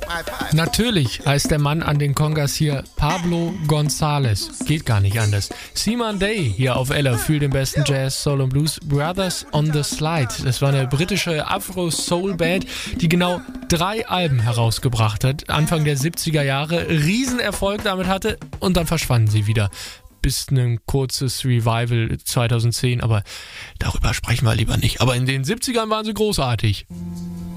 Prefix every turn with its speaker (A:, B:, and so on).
A: Natürlich heißt der Mann an den Congas hier Pablo González. Geht gar nicht anders. Seaman Day hier auf Ella fühlt den besten Jazz, Soul und Blues. Brothers on the Slide. Das war eine britische Afro-Soul-Band, die genau 3 Alben herausgebracht hat. Anfang der 70er Jahre. Riesenerfolg damit hatte und dann verschwanden sie wieder. Bis ein kurzes Revival 2010, aber darüber sprechen wir lieber nicht. Aber in den 70ern waren sie großartig.